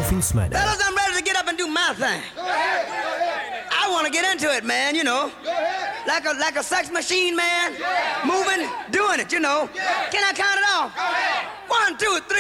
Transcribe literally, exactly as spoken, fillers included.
fim de semana. Fellas, I'm ready to get up and do my thing. I want to get into it, man, you know. Like a like a sex machine, man. Moving, doing it, you know. Can I count it off? One, two, three.